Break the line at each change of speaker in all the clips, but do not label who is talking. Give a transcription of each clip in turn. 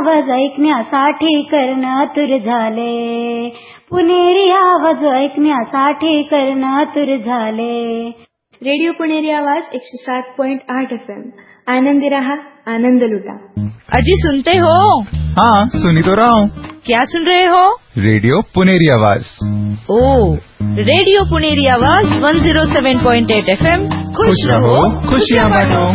आवाज ऐकण्यासाठी कर्ण आतुर झाले, पुणेरी आवाज ऐकण्यासाठी कर्ण आतुर झाले.
रेडिओ पुणेरी आवाज 107.8 FM. आनंदी रहा, आनंद लुटा.
अजी सुनते हो?
हाँ, सुनी तो रहा हूँ.
क्या सुन रहे हो?
रेडियो पुणेरी आवाज.
ओ, रेडियो पुणेरी आवाज 107.8 FM. खुश रहो, खुशियाँ बांटो.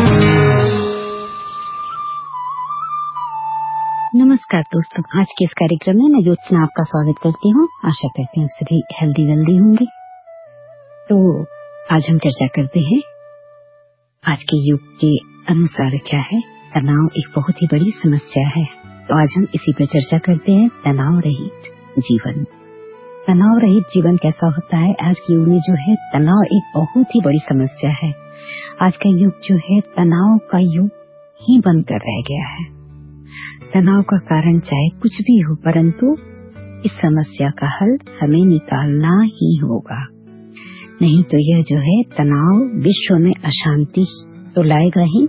नमस्कार दोस्तों, आज के इस कार्यक्रम में मैं ज्योत्सना आपका स्वागत करती हूँ. आशा करती हूँ सभी हेल्दी वेल्दी होंगे. तो आज हम चर्चा करते हैं आज के युग के अनुसार क्या है. तनाव एक बहुत ही बड़ी समस्या है. तो आज हम इसी पर चर्चा करते हैं. तनाव रहित जीवन. तनाव रहित जीवन कैसा होता है? आज के युग में जो है तनाव एक बहुत ही बड़ी समस्या है. आज का युग जो है तनाव का युग ही बनकर रह गया है. तनाव का कारण चाहे कुछ भी हो, परंतु इस समस्या का हल हमें निकालना ही होगा. नहीं तो यह जो है तनाव विश्व में अशांति तो लाएगा ही,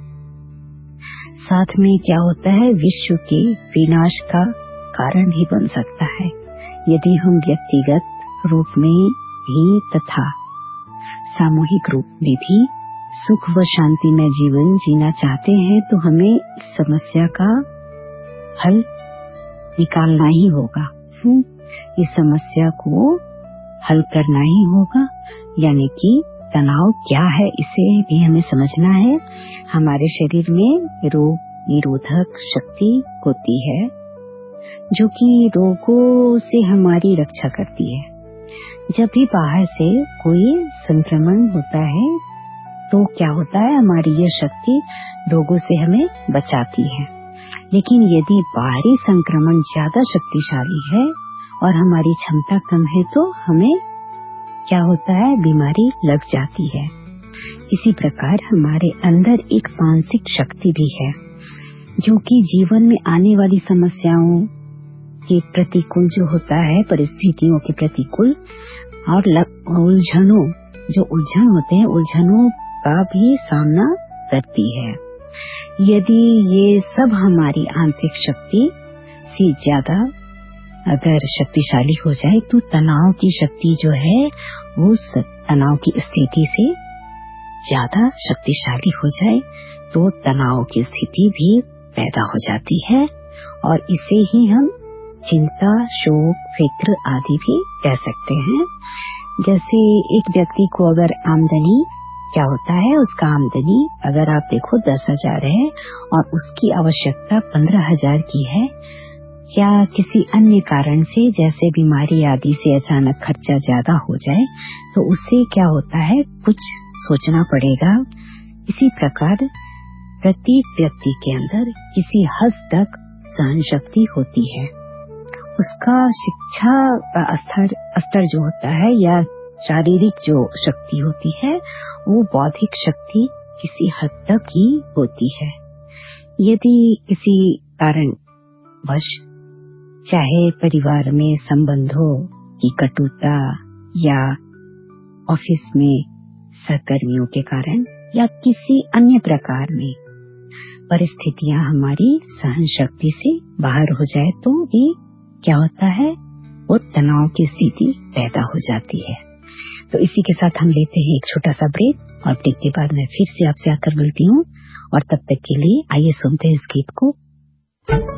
साथ में क्या होता है विश्व के विनाश का कारण भी बन सकता है. यदि हम व्यक्तिगत रूप में भी तथा सामूहिक रूप में भी सुख व शांति में जीवन जीना चाहते हैं तो हमें इस समस्या का हल निकालना ही होगा. इस समस्या को हल करना ही होगा. यानी कि तनाव क्या है इसे भी हमें समझना है. हमारे शरीर में रोग निरोधक शक्ति होती है जो कि रोगों से हमारी रक्षा करती है. जब भी बाहर से कोई संक्रमण होता है तो क्या होता है, हमारी यह शक्ति रोगों से हमें बचाती है. लेकिन यदि बाहरी संक्रमण ज्यादा शक्तिशाली है और हमारी क्षमता कम है तो हमें क्या होता है, बीमारी लग जाती है. इसी प्रकार हमारे अंदर एक मानसिक शक्ति भी है जो कि जीवन में आने वाली समस्याओं के प्रतिकूल जो होता है, परिस्थितियों के प्रतिकूल और उलझनों जो उलझन होते हैं, उलझनों का भी सामना करती है. यदि ये सब हमारी आंतरिक शक्ति से ज्यादा अगर शक्तिशाली हो जाए तो तनाव की शक्ति जो है वो तनाव की स्थिति से ज्यादा शक्तिशाली हो जाए तो तनाव की स्थिति भी पैदा हो जाती है. और इसे ही हम चिंता, शोक, फिक्र आदि भी कह सकते हैं. जैसे एक व्यक्ति को अगर आमदनी क्या होता है, उसका आमदनी अगर आप देखो 10,000 है और उसकी आवश्यकता 15,000 की है, या किसी अन्य कारण से जैसे बीमारी आदि से अचानक खर्चा ज्यादा हो जाए तो उससे क्या होता है, कुछ सोचना पड़ेगा. इसी प्रकार प्रत्येक व्यक्ति के अंदर किसी हद तक सहन शक्ति होती है. उसका शिक्षा का स्तर जो होता है या शारीरिक जो शक्ति होती है वो बौद्धिक शक्ति किसी हद तक ही होती है. यदि किसी कारण वश चाहे परिवार में संबंधों की कटुता या ऑफिस में सहकर्मियों के कारण या किसी अन्य प्रकार में परिस्थितियां हमारी सहन शक्ति से बाहर हो जाए तो भी क्या होता है, वो तनाव की स्थिति पैदा हो जाती है. तो इसी के साथ हम लेते हैं एक छोटा सा ब्रेक और ब्रेक के बाद मैं फिर से आपसे आकर मिलती हूँ. और तब तक के लिए आइए सुनते हैं इस गीत को.